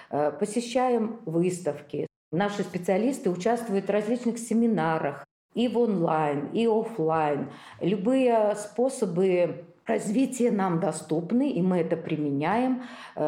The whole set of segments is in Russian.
посещаем выставки. Наши специалисты участвуют в различных семинарах и в онлайн, и офлайн. Любые способы развития нам доступны, и мы это применяем,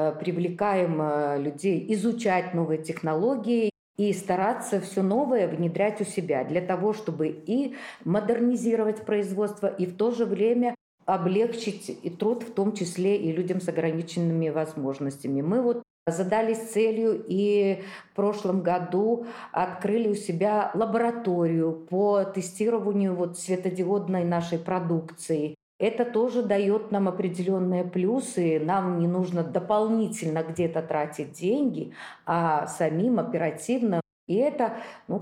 привлекаем людей изучать новые технологии и стараться все новое внедрять у себя для того, чтобы и модернизировать производство, и в то же время облегчить и труд, в том числе и людям с ограниченными возможностями. Мы вот задались целью и в прошлом году открыли у себя лабораторию по тестированию вот светодиодной нашей продукции. Это тоже дает нам определенные плюсы. Нам не нужно дополнительно где-то тратить деньги, а самим оперативно. И это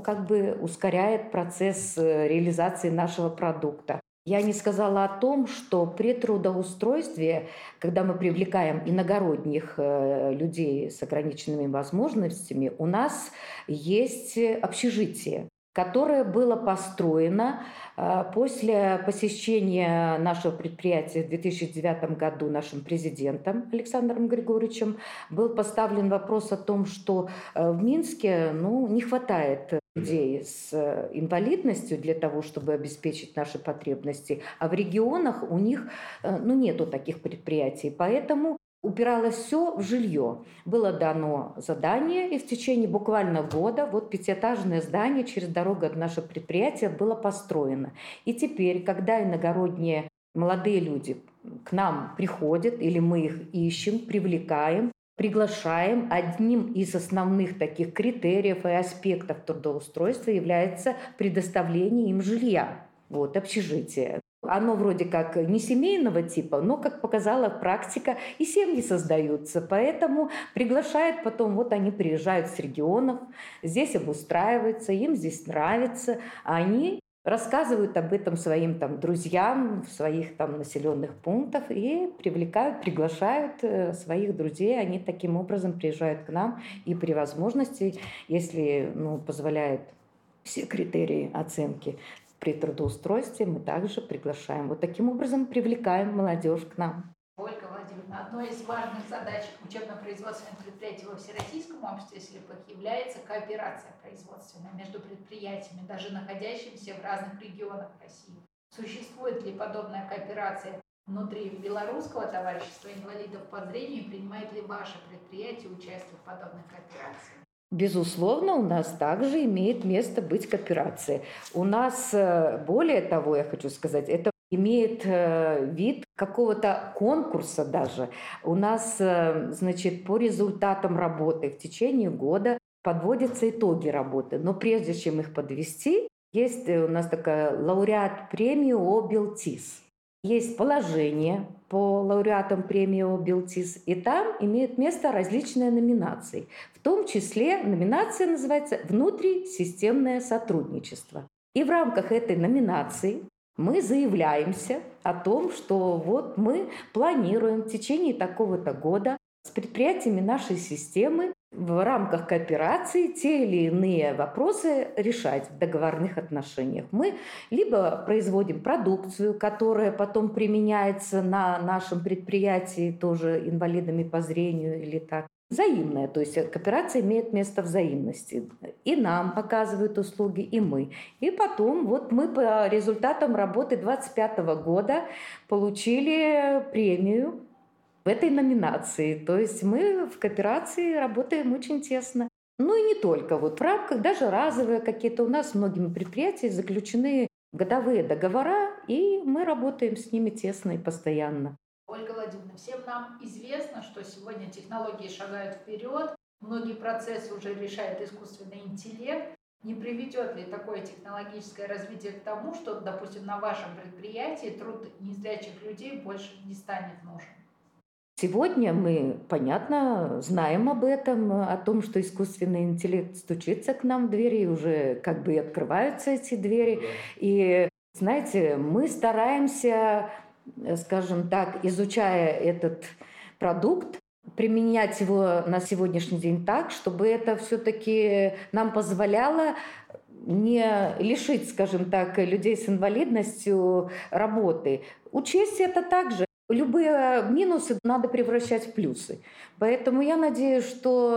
ускоряет процесс реализации нашего продукта. Я не сказала о том, что при трудоустройстве, когда мы привлекаем иногородних людей с ограниченными возможностями, у нас есть общежитие, которое было построено после посещения нашего предприятия в 2009 году нашим президентом Александром Григорьевичем. Был поставлен вопрос о том, что в Минске не хватает людей с инвалидностью для того, чтобы обеспечить наши потребности, а в регионах у них нету таких предприятий. Поэтому упиралось все в жилье. Было дано задание, и в течение буквально года вот пятиэтажное здание через дорогу от нашего предприятия было построено. И теперь, когда иногородние молодые люди к нам приходят, или мы их ищем, привлекаем, приглашаем, одним из основных таких критериев и аспектов трудоустройства является предоставление им жилья, общежитие. Оно вроде как не семейного типа, но, как показала практика, и семьи создаются. Поэтому приглашают потом, они приезжают с регионов, здесь обустраиваются, им здесь нравится, а они рассказывают об этом своим друзьям в своих населенных пунктах и приглашают своих друзей. Они таким образом приезжают к нам, и при возможности, если позволяют все критерии оценки, при трудоустройстве мы также приглашаем. Вот таким образом привлекаем молодежь к нам. Ольга Владимировна, одной из важных задач учебно-производственных предприятий во Всероссийском обществе слепых является кооперация производственная между предприятиями, даже находящимися в разных регионах России. Существует ли подобная кооперация внутри Белорусского товарищества инвалидов по зрению, и принимает ли ваше предприятие участие в подобной кооперации? Безусловно, у нас также имеет место быть кооперация. У нас, более того, я хочу сказать, это имеет вид какого-то конкурса даже. У нас, по результатам работы в течение года подводятся итоги работы. Но прежде чем их подвести, есть у нас такая лауреат премии ОБелТИС. Есть положение по лауреатам премии ОБелТИС, и там имеют место различные номинации. В том числе номинация называется «Внутрисистемное сотрудничество». И в рамках этой номинации мы заявляемся о том, что мы планируем в течение такого-то года с предприятиями нашей системы в рамках кооперации те или иные вопросы решать в договорных отношениях. Мы либо производим продукцию, которая потом применяется на нашем предприятии тоже инвалидами по зрению или так. Взаимная, то есть кооперация имеет место взаимности. И нам оказывают услуги, и мы. И потом мы по результатам работы 2025 года получили премию в этой номинации. То есть мы в кооперации работаем очень тесно. И не только. В рамках даже разовые какие-то у нас с многими предприятиями заключены годовые договора, и мы работаем с ними тесно и постоянно. Ольга Владимировна, всем нам известно, что сегодня технологии шагают вперед, многие процессы уже решает искусственный интеллект. Не приведет ли такое технологическое развитие к тому, что, допустим, на вашем предприятии труд незрячих людей больше не станет нужен? Сегодня мы, понятно, знаем об этом, о том, что искусственный интеллект стучится к нам в двери, и уже открываются эти двери. И, знаете, мы стараемся, скажем так, изучая этот продукт, применять его на сегодняшний день так, чтобы это все-таки нам позволяло не лишить, скажем так, людей с инвалидностью работы. Учесть это также. Любые минусы надо превращать в плюсы. Поэтому я надеюсь, что